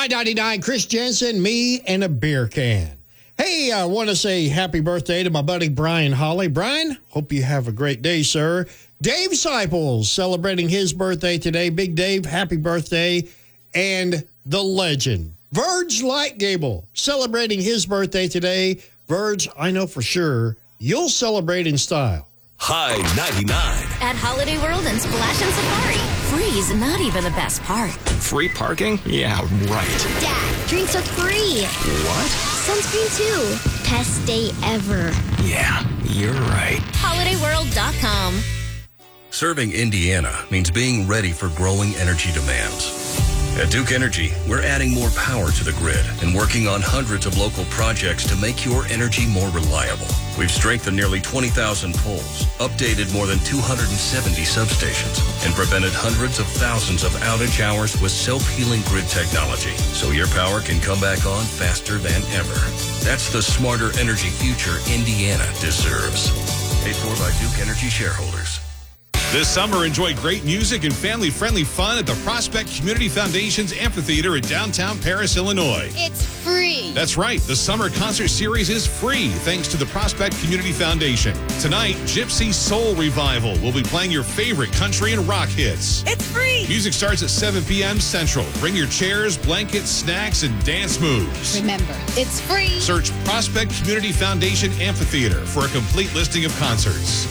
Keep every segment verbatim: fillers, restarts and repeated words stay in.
High ninety-nine, Chris Jensen, me, and a beer can. Hey, I want to say happy birthday to my buddy Brian Holly. Brian, hope you have a great day, sir. Dave Seipels celebrating his birthday today. Big Dave, happy birthday. And the legend, Verge Lightgable, celebrating his birthday today. Verge, I know for sure you'll celebrate in style. High ninety-nine. At Holiday World and Splash and Safari. Free's not even the best part. Free parking? Yeah, right. Dad, drinks are free. What? Sunscreen too. Best day ever. Yeah, you're right. holiday world dot com. Serving Indiana means being ready for growing energy demands. At Duke Energy, we're adding more power to the grid and working on hundreds of local projects to make your energy more reliable. We've strengthened nearly twenty thousand poles, updated more than two hundred seventy substations, and prevented hundreds of thousands of outage hours with self-healing grid technology, so your power can come back on faster than ever. That's the smarter energy future Indiana deserves. Paid for by Duke Energy shareholders. This summer, enjoy great music and family-friendly fun at the Prospect Community Foundation's Amphitheater in downtown Paris, Illinois. It's free. That's right. The summer concert series is free thanks to the Prospect Community Foundation. Tonight, Gypsy Soul Revival will be playing your favorite country and rock hits. It's free. Music starts at seven p.m. Central. Bring your chairs, blankets, snacks, and dance moves. Remember, it's free. Search Prospect Community Foundation Amphitheater for a complete listing of concerts.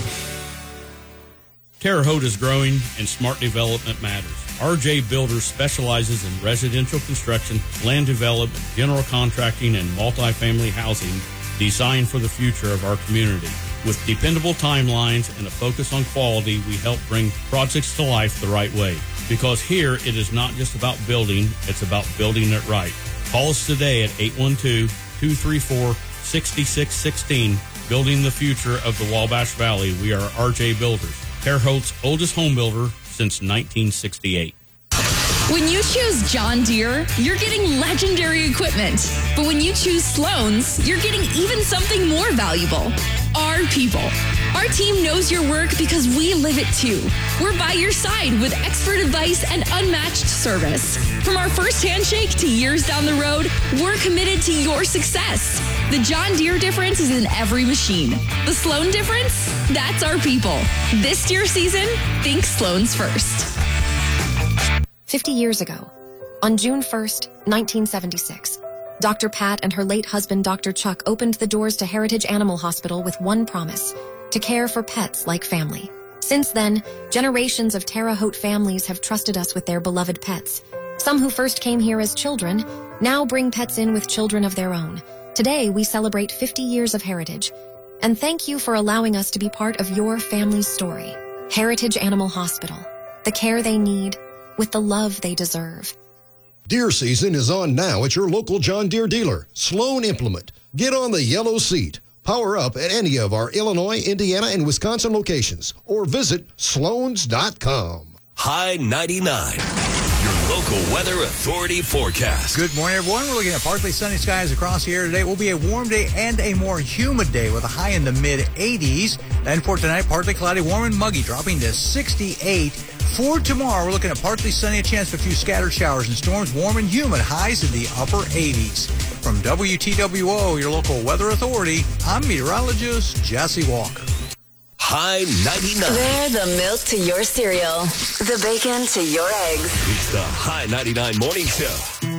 Terre Haute is growing and smart development matters. R J Builders specializes in residential construction, land development, general contracting, and multifamily housing designed for the future of our community. With dependable timelines and a focus on quality, we help bring projects to life the right way. Because here, it is not just about building, it's about building it right. Call us today at eight one two, two three four, six six one six. Building the future of the Wabash Valley. We are R J Builders, Terre Haute's oldest home builder since nineteen sixty-eight. When you choose John Deere, you're getting legendary equipment. But when you choose Sloan's, you're getting even something more valuable. Our people. Our team knows your work because we live it too. We're by your side with expert advice and unmatched service. From our first handshake to years down the road, we're committed to your success. The John Deere difference is in every machine. The Sloan difference? That's our people. This Deere season, think Sloan's first. Fifty years ago, on June first, nineteen seventy-six, Doctor Pat and her late husband, Doctor Chuck, opened the doors to Heritage Animal Hospital with one promise: to care for pets like family. Since then, generations of Terre Haute families have trusted us with their beloved pets. Some who first came here as children now bring pets in with children of their own. Today, we celebrate fifty years of heritage. And thank you for allowing us to be part of your family's story. Heritage Animal Hospital. The care they need, with the love they deserve. Deer season is on now at your local John Deere dealer, Sloan Implement. Get on the yellow seat. Power up at any of our Illinois, Indiana, and Wisconsin locations, or visit sloans dot com. High ninety-nine, your local weather authority forecast. Good morning, everyone. We're looking at partly sunny skies across the air today. It will be a warm day and a more humid day with a high in the mid eighties. Then for tonight, partly cloudy, warm and muggy, dropping to sixty-eight. For tomorrow, we're looking at partly sunny, a chance for a few scattered showers and storms, warm and humid, highs in the upper eighties. From W T W O, your local weather authority, I'm meteorologist Jesse Walker. High ninety-nine. They're the milk to your cereal, the bacon to your eggs. It's the High ninety-nine Morning Show.